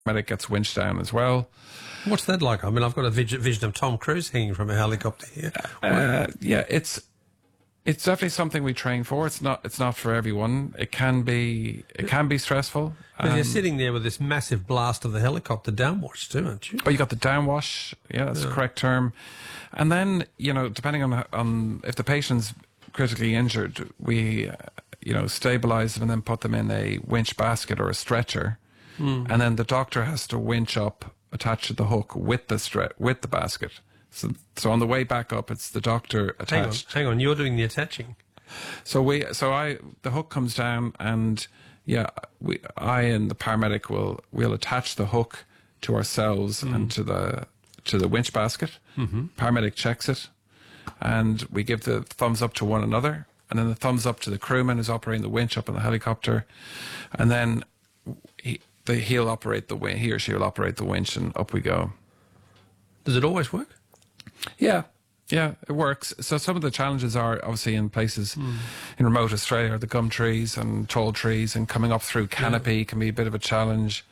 medic gets winched down as well. What's that like? I mean, I've got a vision of Tom Cruise hanging from a helicopter here. Yeah, it's definitely something we train for. It's not for everyone. It can be stressful. And you're sitting there with this massive blast of the helicopter downwash too, aren't you? But you got the downwash. Yeah, that's the correct term. And then, depending on if the patient's critically injured, we stabilize them and then put them in a winch basket or a stretcher, and then the doctor has to winch up, attached to the hook with the basket. So on the way back up, it's the doctor attached. Hang on, you're doing the attaching. The hook comes down, and I and the paramedic will attach the hook to ourselves and to the winch basket. Paramedic checks it, and we give the thumbs up to one another, and then the thumbs up to the crewman who's operating the winch up in the helicopter, and then he'll operate he or she will operate the winch, and up we go. Does it always work? Yeah, it works. So some of the challenges are obviously in places in remote Australia, the gum trees and tall trees, and coming up through canopy can be a bit of a challenge.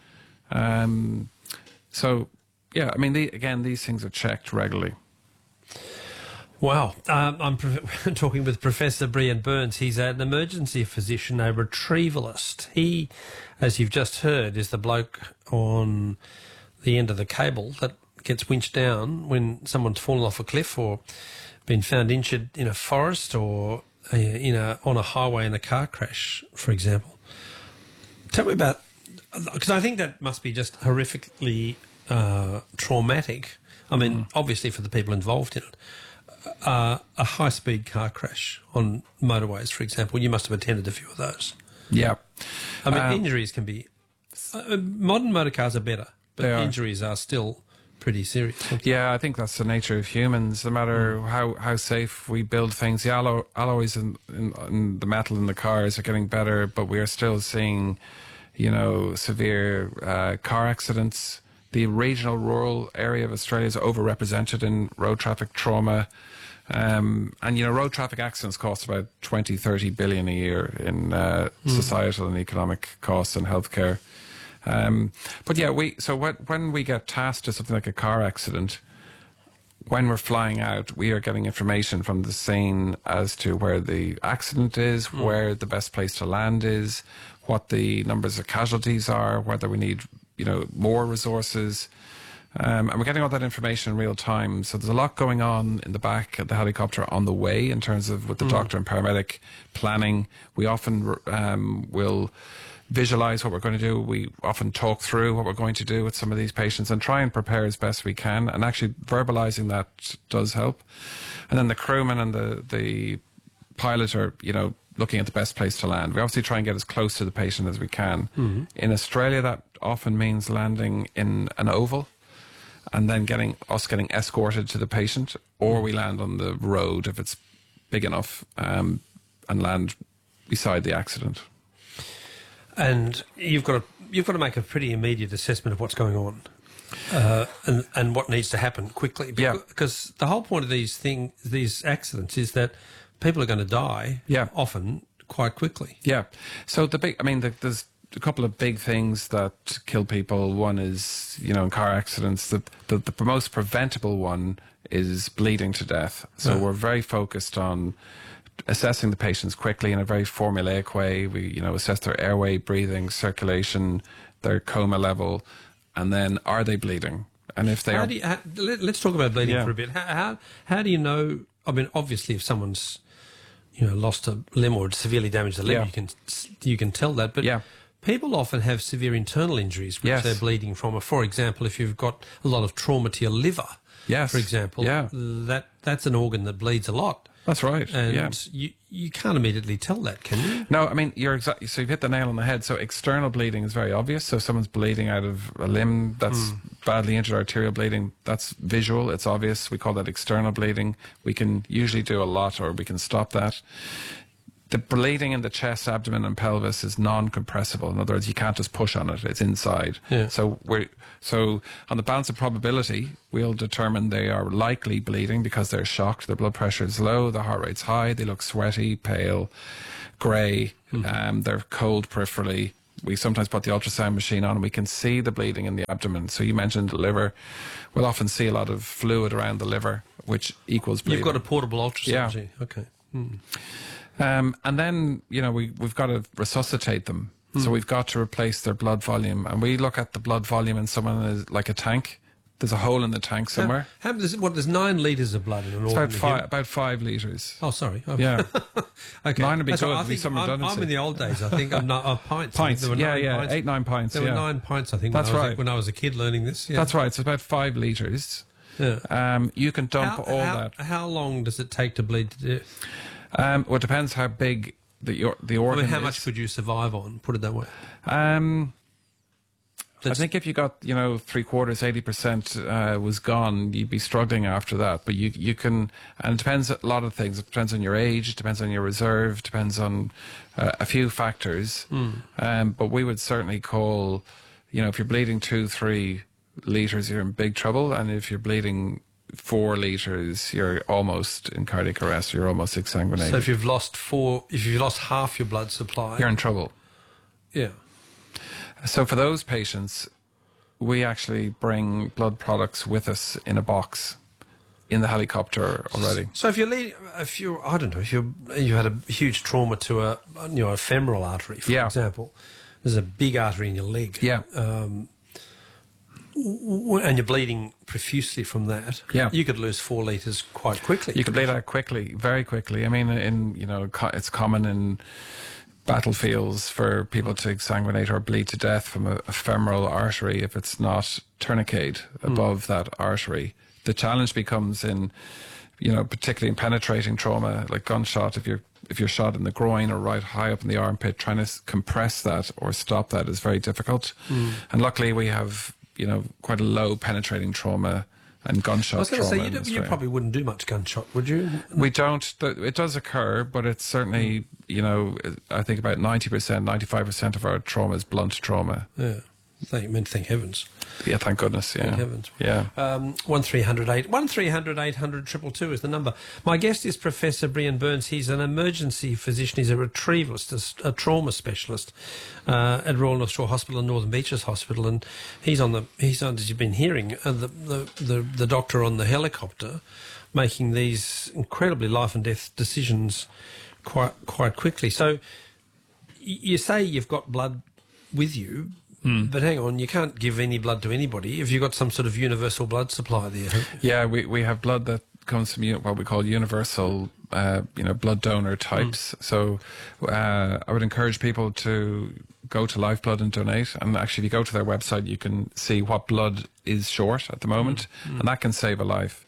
These things are checked regularly. Wow. I'm talking with Professor Brian Burns. He's an emergency physician, a retrievalist. He, as you've just heard, is the bloke on the end of the cable that gets winched down when someone's fallen off a cliff or been found injured in a forest or on a highway in a car crash, for example. Tell me about, because I think that must be just horrifically traumatic. I mean, obviously for the people involved in it. A high-speed car crash on motorways, for example, you must have attended a few of those. Yeah. I mean, injuries can be... modern motor cars are better, but injuries are still pretty serious. Yeah, I think that's the nature of humans. No matter how safe we build things, the alloys in the metal in the cars are getting better, but we are still seeing, severe car accidents. The regional rural area of Australia is overrepresented in road traffic trauma. Road traffic accidents cost about 20-30 billion a year in societal and economic costs and healthcare. When we get tasked to something like a car accident, when we're flying out, we are getting information from the scene as to where the accident is, where the best place to land is, what the numbers of casualties are, whether we need more resources. And we're getting all that information in real time. So there's a lot going on in the back of the helicopter on the way in terms of with the doctor and paramedic planning. We often will visualize what we're going to do. We often talk through what we're going to do with some of these patients and try and prepare as best we can. And actually verbalizing that does help. And then the crewman and the pilot are, looking at the best place to land. We obviously try and get as close to the patient as we can. In Australia, that often means landing in an oval and then getting escorted to the patient, or we land on the road if it's big enough, and land beside the accident. And you've got to make a pretty immediate assessment of what's going on, and what needs to happen quickly. Because the whole point of these accidents is that people are going to die often quite quickly. Yeah. So there's a couple of big things that kill people. One is, in car accidents, the most preventable one is bleeding to death. So we're very focused on assessing the patients quickly in a very formulaic way. We, assess their airway, breathing, circulation, their coma level, and then are they bleeding? And if they let's talk about bleeding for a bit. How do you know? I mean, obviously, if someone's lost a limb or severely damaged a limb, you can tell that. But people often have severe internal injuries which they're bleeding from. For example, if you've got a lot of trauma to your liver, for example, that's an organ that bleeds a lot. That's right. And you can't immediately tell that, can you? No, I mean, you're exactly. So you've hit the nail on the head. So external bleeding is very obvious. So if someone's bleeding out of a limb that's badly injured, arterial bleeding, that's visual. It's obvious. We call that external bleeding. We can usually do a lot, or we can stop that. The bleeding in the chest, abdomen and pelvis is non-compressible. In other words, you can't just push on it. It's inside. Yeah. So on the balance of probability, we'll determine they are likely bleeding because they're shocked. Their blood pressure is low. The heart rate's high. They look sweaty, pale, grey. They're cold peripherally. we sometimes put the ultrasound machine on and we can see the bleeding in the abdomen. So you mentioned the liver. We'll often see a lot of fluid around the liver, which equals bleeding. You've got a portable ultrasound machine. Okay. And then, we've got to resuscitate them. So we've got to replace their blood volume. And we look at the blood volume in someone as like a tank. There's a hole in the tank somewhere. There's 9 litres of blood in an organ. It's about 5 litres. Oh, sorry. Yeah. Okay. 9 would be That's good. right. Be some redundancy. I'm in the old days. I think I'm not pints. Pints. There were 8, 9 pints. There were 9 pints, I think. That's right. When I was a kid learning this. Yeah. That's right. So about 5 litres. Yeah. You can dump that. How long does it take to bleed to death? Well, it depends how big the organ is. How much could you survive on? Put it that way. I think if you got 3/4, 80% was gone, you'd be struggling after that. But you can, and it depends a lot of things. It depends on your age, it depends on your reserve, depends on a few factors. But we would certainly call, if you're bleeding 2-3 litres, you're in big trouble, and if you're bleeding 4 litres, you're almost in cardiac arrest. You're almost exsanguinated. So if you've lost half your blood supply, you're in trouble. Yeah. So for those patients, we actually bring blood products with us in a box in the helicopter already. So if you had a huge trauma to a femoral artery, for example, there's a big artery in your leg. Yeah. And you're bleeding profusely from that. Yeah. You could lose 4 litres quite quickly. You could bleed out quickly, very quickly. I mean, it's common in battlefields for people to exsanguinate or bleed to death from a femoral artery if it's not tourniqueted above that artery. The challenge becomes in, particularly in penetrating trauma, like gunshot, if you're shot in the groin or right high up in the armpit, trying to compress that or stop that is very difficult. And luckily we have, quite a low penetrating trauma and gunshot I was going trauma. to say, you probably wouldn't do much gunshot, would you? We don't. It does occur, but it's certainly, I think about 90%, 95% of our trauma is blunt trauma. Yeah. Thank heavens. Yeah, thank goodness. Yeah. Thank heavens. Yeah. 1300 800 222 is the number. My guest is Professor Brian Burns. He's an emergency physician. He's a retrievalist, a trauma specialist at Royal North Shore Hospital and Northern Beaches Hospital, and he's on, as you've been hearing, the doctor on the helicopter, making these incredibly life and death decisions quite quickly. So you say you've got blood with you. But hang on, you can't give any blood to anybody if you've got some sort of universal blood supply there. Yeah, we have blood that comes from what we call universal, blood donor types. So I would encourage people to go to Lifeblood and donate. And actually, if you go to their website, you can see what blood is short at the moment, and that can save a life.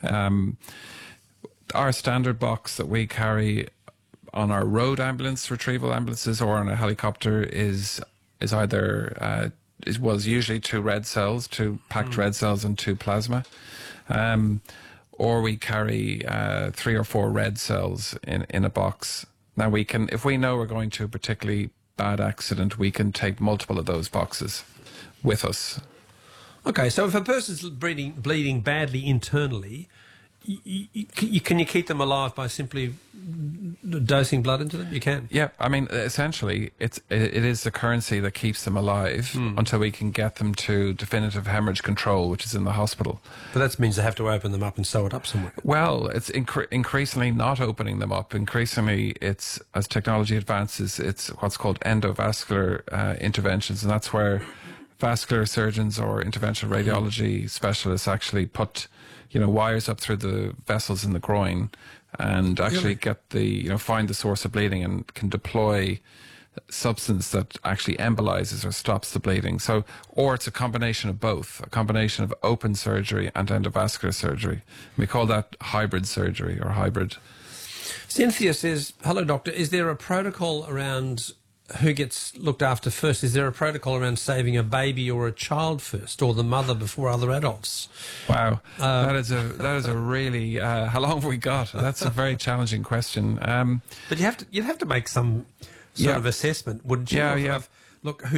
Our standard box that we carry on our road ambulance, retrieval ambulances, or on a helicopter is either was usually 2 red cells, 2 packed red cells and 2 plasma, or we carry 3 or 4 red cells in a box. Now we can, if we know we're going to a particularly bad accident, we can take multiple of those boxes with us. Okay, so if a person's bleeding badly internally, can you keep them alive by simply dosing blood into them? You can. Yeah, I mean, essentially, it is the currency that keeps them alive until we can get them to definitive hemorrhage control, which is in the hospital. But that means they have to open them up and sew it up somewhere. Well, it's increasingly not opening them up. Increasingly, it's as technology advances, it's what's called endovascular interventions, and that's where vascular surgeons or interventional radiology specialists actually put wires up through the vessels in the groin and actually get find the source of bleeding and can deploy substance that actually embolizes or stops the bleeding. So, or it's a combination of both, a combination of open surgery and endovascular surgery. We call that hybrid surgery or hybrid. Cynthia says, hello doctor, is there a protocol around who gets looked after first? Is there a protocol around saving a baby or a child first, or the mother before other adults? Wow, that is a really how long have we got? That's a very challenging question. But you'd have to make some sort of assessment, wouldn't you? Yeah. Look, who's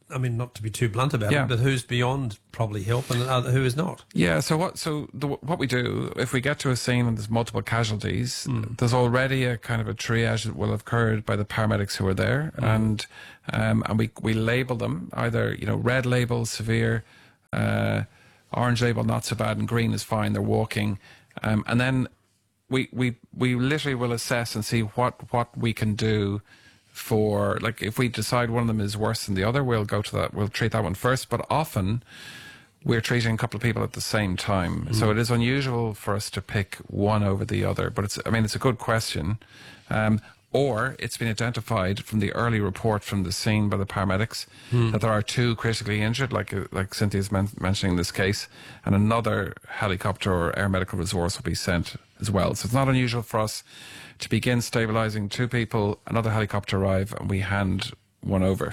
I mean, not to be too blunt about Yeah. it, but who's beyond probably help and who is not? Yeah, so what we do, if we get to a scene and there's multiple casualties, there's already a kind of a triage that will have occurred by the paramedics who are there, and we label them either, red label, severe, orange label, not so bad, and green is fine, they're walking, and then we literally will assess and see what we can do for, like, if we decide one of them is worse than the other, we'll treat that one first, but often we're treating a couple of people at the same time. So it is unusual for us to pick one over the other, but it's a good question. Or it's been identified from the early report from the scene by the paramedics that there are 2 critically injured, like Cynthia's mentioning in this case, and another helicopter or air medical resource will be sent as well. So it's not unusual for us to begin stabilising 2 people, another helicopter arrive, and we hand one over.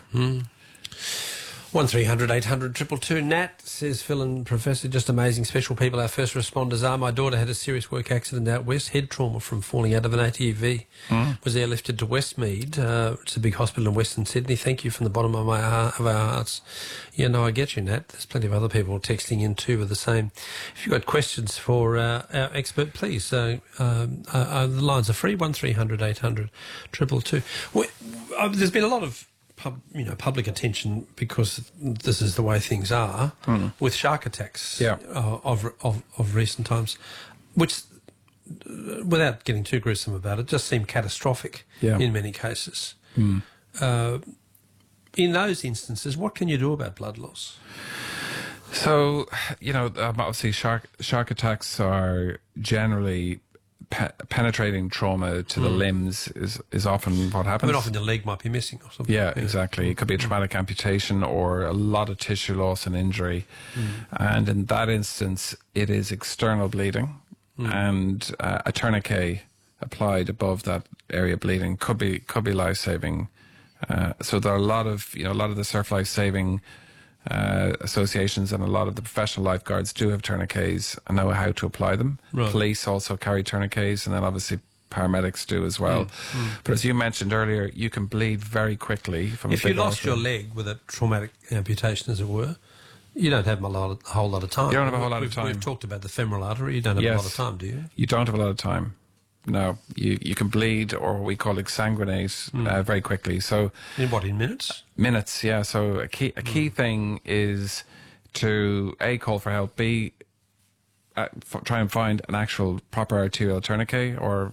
1300 800 222. Nat says, Phil and Professor, just amazing special people our first responders are. My daughter had a serious work accident out west, head trauma from falling out of an ATV. Was airlifted to Westmead. It's a big hospital in Western Sydney. Thank you from the bottom of our hearts. Yeah, no, I get you, Nat. There's plenty of other people texting in too with the same. If you've got questions for our expert, please. The lines are free, 1300 800 222. There's been a lot of public attention, because this is the way things are, with shark attacks of recent times, which, without getting too gruesome about it, just seem catastrophic in many cases. In those instances, what can you do about blood loss? So, obviously shark attacks are generally penetrating trauma to the limbs is often what happens. I mean, often the leg might be missing or something. Yeah, exactly. It could be a traumatic amputation or a lot of tissue loss and injury. And in that instance, it is external bleeding, and a tourniquet applied above that area bleeding could be life-saving. So there are a lot of the surf life-saving associations, and a lot of the professional lifeguards do have tourniquets and know how to apply them. Right. Police also carry tourniquets, and then obviously paramedics do as well. But as you mentioned earlier, you can bleed very quickly from If a you big lost artery. your leg with a traumatic amputation, as it were, you don't have a whole lot of time. You don't have a whole lot of time. We've talked about the femoral artery. You don't have a lot of time, do you? You don't have a lot of time. No, you can bleed, or what we call exsanguinate, very quickly. So In minutes? minutes, yeah. So a key thing is to A, call for help, B, try and find an actual proper arterial tourniquet, or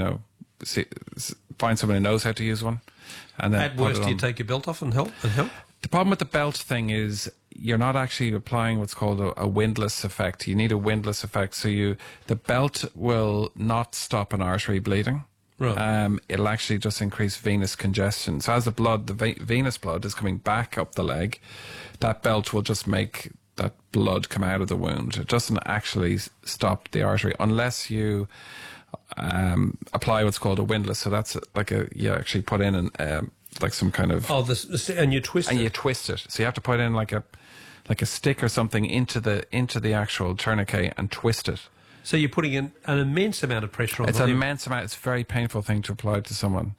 find someone who knows how to use one. And then At worst, do you take your belt off and help? The problem with the belt thing is you're not actually applying what's called a windlass effect. You need a windlass effect. So the belt will not stop an artery bleeding. Right. It'll actually just increase venous congestion. So as the venous blood is coming back up the leg, that belt will just make that blood come out of the wound. It doesn't actually stop the artery unless you apply what's called a windlass. So that's you actually put in like some kind of... Oh, and you twist it? And you twist it. So you have to put in like a stick or something into the actual tourniquet and twist it. So you're putting in an immense amount of pressure on It's the an limb. immense amount. It's a very painful thing to apply to someone.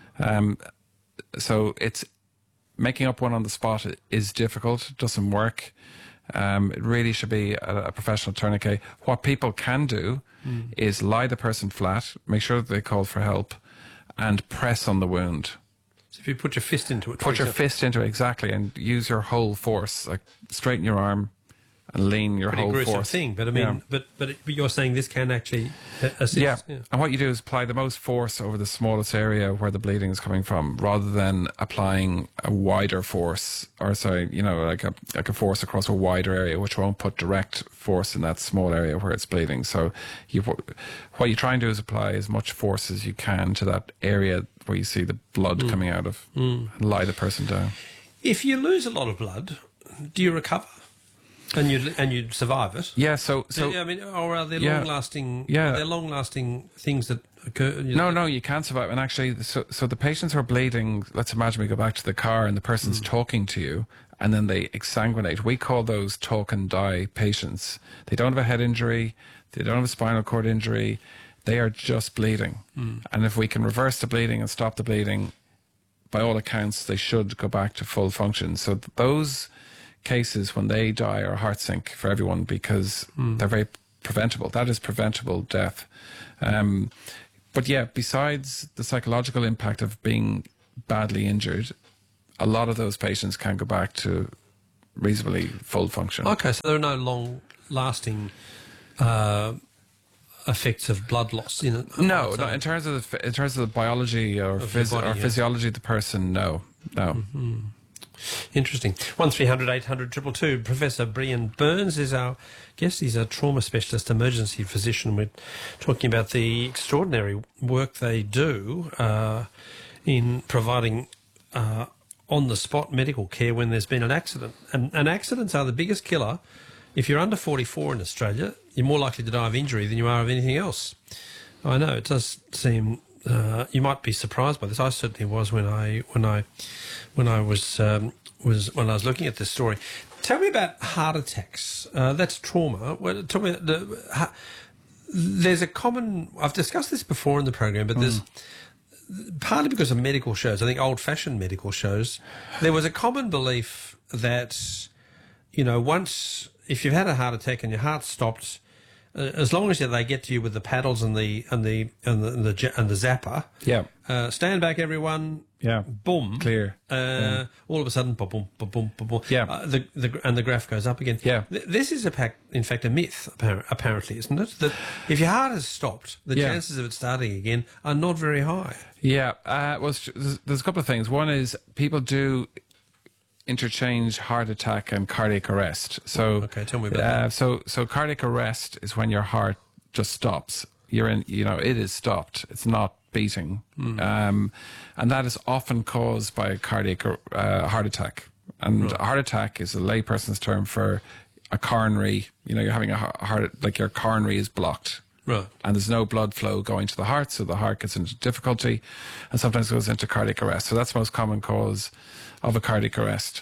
So it's making up one on the spot is difficult. It doesn't work. It really should be a professional tourniquet. What people can do is lie the person flat, make sure that they call for help, and press on the wound. So if you put your fist into it... Put your fist into it, exactly, and use your whole force. Like, straighten your arm and lean your whole gruesome force. thing, but I mean, but you're saying this can actually assist. Yeah. And what you do is apply the most force over the smallest area where the bleeding is coming from, rather than applying a wider force, or like a force across a wider area, which won't put direct force in that small area where it's bleeding. So what you try and do is apply as much force as you can to that area where you see the blood coming out of, and lie the person down. If you lose a lot of blood, do you recover? And you survive it. Yeah. So I mean, or are there long-lasting? Yeah. Are there long-lasting things that occur? No, you can't survive. And actually, so the patients who are bleeding, let's imagine we go back to the car and the person's talking to you, and then they exsanguinate. We call those talk and die patients. They don't have a head injury. They don't have a spinal cord injury. They are just bleeding. And if we can reverse the bleeding and stop the bleeding by all accounts, they should go back to full function. So those cases, when they die, are a heart sink for everyone because they're very preventable. That is preventable death. But yeah, besides the psychological impact of being badly injured, a lot of those patients can go back to reasonably full function. Okay, so there are no long-lasting effects of blood loss in it. No, in terms of the biology or physiology of the person, no. Interesting. 1300 800 222. Professor Brian Burns is our guest. He's a trauma specialist, emergency physician. We're talking about the extraordinary work they do in providing on-the-spot medical care when there's been an accident. And accidents are the biggest killer. If you're under 44 in Australia, you're more likely to die of injury than you are of anything else. I know, it does seem... you might be surprised by this. I certainly was when I was looking at this story. Tell me about heart attacks. That's trauma. Well, tell me there's a common. I've discussed this before in the program, but there's partly because of medical shows. I think old-fashioned medical shows. There was a common belief that once if you've had a heart attack and your heart stopped. As long as they get to you with the paddles and the zapper, stand back, everyone. Yeah, boom, clear. All of a sudden, boom, boom, boom, boom, boom. Yeah, the graph goes up again. Yeah, this is in fact a myth, apparently, isn't it? That if your heart has stopped, the chances of it starting again are not very high. Yeah, well, there's a couple of things. One is people do interchange heart attack and cardiac arrest. So okay, tell me about that. So cardiac arrest is when your heart just stops. You're in, it is stopped. It's not beating, and that is often caused by a cardiac heart attack. And a heart attack is a layperson's term for a coronary. You're having a heart, like your coronary is blocked. Right. And there's no blood flow going to the heart, so the heart gets into difficulty and sometimes goes into cardiac arrest. So that's the most common cause of a cardiac arrest.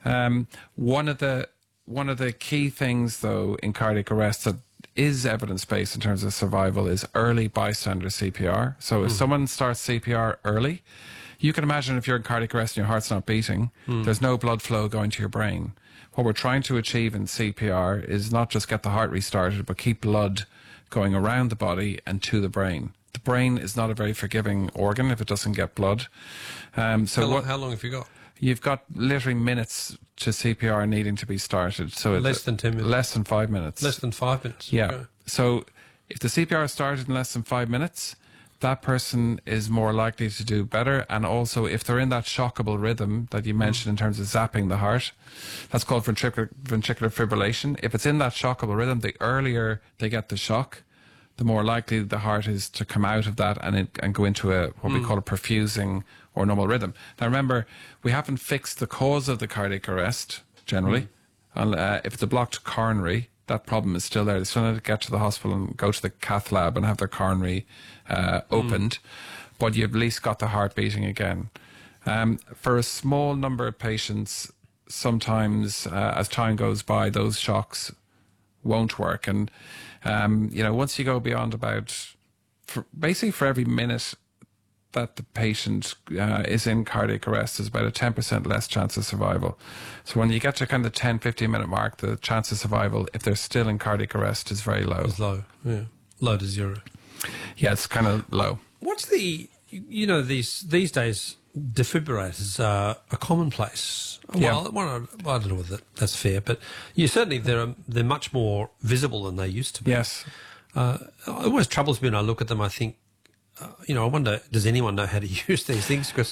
One of the key things, though, in cardiac arrest that is evidence-based in terms of survival is early bystander CPR. So if someone starts CPR early, you can imagine if you're in cardiac arrest and your heart's not beating, there's no blood flow going to your brain. What we're trying to achieve in CPR is not just get the heart restarted, but keep blood going around the body and to the brain. The brain is not a very forgiving organ if it doesn't get blood. How long have you got? You've got literally minutes to CPR needing to be started. So less than 10 minutes? Less than 5 minutes. Less than 5 minutes? Yeah. Okay. So if the CPR started in less than 5 minutes, that person is more likely to do better. And also, if they're in that shockable rhythm that you mentioned in terms of zapping the heart, that's called ventricular fibrillation. If it's in that shockable rhythm, the earlier they get the shock, the more likely the heart is to come out of that and go into what we call a perfusing or normal rhythm. Now, remember, we haven't fixed the cause of the cardiac arrest, generally. If it's a blocked coronary, that problem is still there. They still need to get to the hospital and go to the cath lab and have their coronary opened, but you've at least got the heart beating again. For a small number of patients, sometimes as time goes by, those shocks won't work. And, once you go beyond basically for every minute that the patient is in cardiac arrest, there's about a 10% less chance of survival. So when you get to kind of the 10, 15 minute mark, the chance of survival, if they're still in cardiac arrest, is very low. It's low, yeah. Low to zero. Yeah, it's kind of low. What's these days, defibrillators are a commonplace. Yeah. Well, I don't know whether that's fair, but certainly they're much more visible than they used to be. Yes. It always troubles me when I look at them. I think, I wonder, does anyone know how to use these things? Because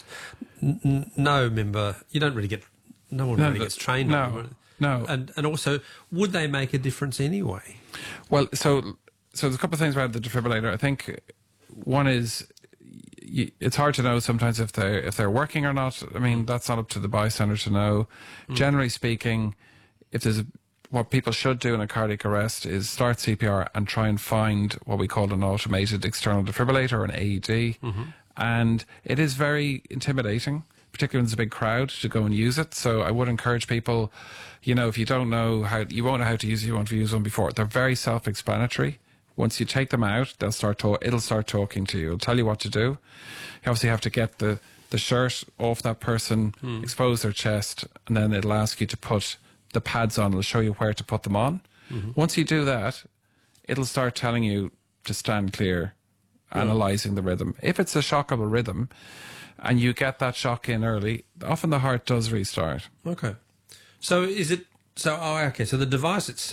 no member, no one really gets trained on them. No. And also, would they make a difference anyway? Well, so there's a couple of things about the defibrillator. I think one is it's hard to know sometimes if they're working or not. I mean, that's not up to the bystander to know. Generally speaking, what people should do in a cardiac arrest is start CPR and try and find what we call an automated external defibrillator, or an AED. And it is very intimidating, particularly when there's a big crowd, to go and use it. So I would encourage people, if you don't know you won't know how to use it, you won't have used one before. They're very self-explanatory. Once you take them out, it'll start talking to you. It'll tell you what to do. You obviously have to get the the shirt off that person, expose their chest, and then it'll ask you to put the pads on. It'll show you where to put them on. Once you do that, it'll start telling you to stand clear, analysing the rhythm. If it's a shockable rhythm and you get that shock in early, often the heart does restart. Okay. So is it... So, okay, so the device itself